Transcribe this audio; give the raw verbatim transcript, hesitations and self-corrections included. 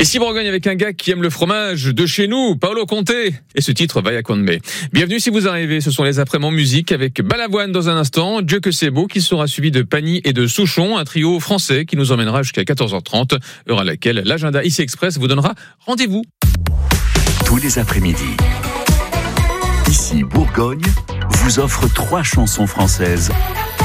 Et si Bourgogne avec un gars qui aime le fromage de chez nous, Paolo Conte, et ce titre Vaya con me. Bienvenue si vous arrivez, ce sont les après-midi musique avec Balavoine dans un instant, Dieu que c'est beau qui sera suivi de Pani et de Souchon, un trio français qui nous emmènera jusqu'à quatorze heures trente, heure à laquelle l'agenda Ici Express vous donnera rendez-vous. Tous les après-midi, Ici Bourgogne vous offre trois chansons françaises